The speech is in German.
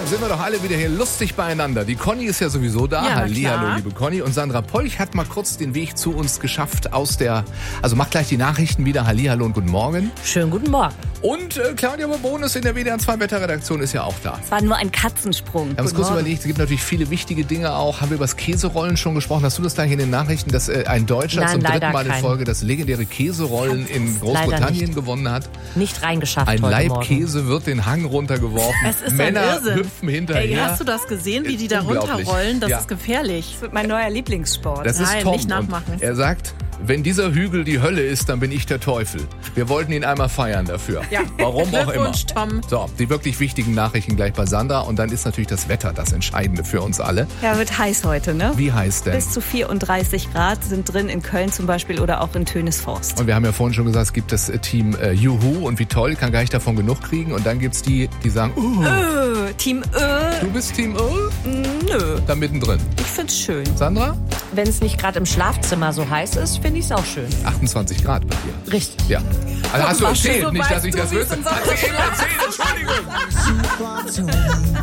sind wir doch alle wieder hier lustig beieinander. Die Conny ist ja sowieso da. Ja, Hallihallo, liebe Conny. Und Sandra Polch hat mal kurz den Weg zu uns geschafft also macht gleich die Nachrichten wieder. Hallihallo und guten Morgen. Schönen guten Morgen. Und Claudia Bonus in der WDR 2 Wetterredaktion ist ja auch da. Es war nur ein Katzensprung. Wir haben uns kurz überlegt, es gibt natürlich viele wichtige Dinge auch. Haben wir über das Käserollen schon gesprochen? Hast du das gleich in den Nachrichten, dass ein Deutscher zum dritten Mal in Folge das legendäre Käserollen in Großbritannien gewonnen hat? Nicht reingeschafft Ein heute Laib Morgen. Käse wird den Hang runtergeworfen. Es ist Männer ein Irrsinn. hüpfen hinterher. Ey, hast du das gesehen, wie die da Unglaublich. runterrollen? Das Ja. ist gefährlich. Das wird mein neuer Lieblingssport. Das ist Nein, Tom. nicht nachmachen. Und er sagt, wenn dieser Hügel die Hölle ist, dann bin ich der Teufel. Wir wollten ihn einmal feiern dafür. Ja. Warum auch immer. Glückwunsch, Tom. So, die wirklich wichtigen Nachrichten gleich bei Sandra. Und dann ist natürlich das Wetter das Entscheidende für uns alle. Ja, wird heiß heute, ne? Wie heiß denn? Bis zu 34 Grad sind drin in Köln zum Beispiel oder auch in Tönisforst. Und wir haben ja vorhin schon gesagt, es gibt das Team Juhu und wie toll, kann gar nicht davon genug kriegen. Und dann gibt's die sagen, Team du bist Team nö. da mittendrin. Ich find's schön. Sandra? Wenn es nicht gerade im Schlafzimmer so heiß ist, finde ich es auch schön. 28 Grad bei dir. Richtig. Ja. Also hast du Wasch, erzählt, so nicht, dass weißt ich du, das wie es wüsste. unser Hat sie eben erzählt, Entschuldigung.